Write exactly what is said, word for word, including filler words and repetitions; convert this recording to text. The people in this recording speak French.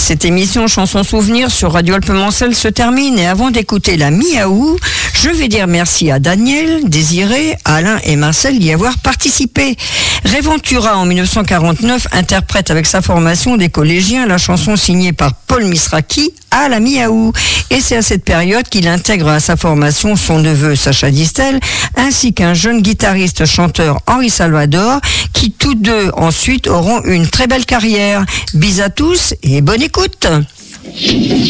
Cette émission Chanson Souvenir sur Radio Alpes-Mancel se termine et avant d'écouter la Miaou, je vais dire merci à Daniel, Désiré, Alain et Marcel d'y avoir participé. Ray Ventura en dix-neuf cent quarante-neuf interprète avec sa formation des collégiens la chanson signée par Paul Misraki à la Miaou. Et c'est à cette période qu'il intègre à sa formation son neveu Sacha Distel ainsi qu'un jeune guitariste chanteur Henri Salvador qui tous deux ensuite auront une très belle carrière. Bis à tous et bonne écoute.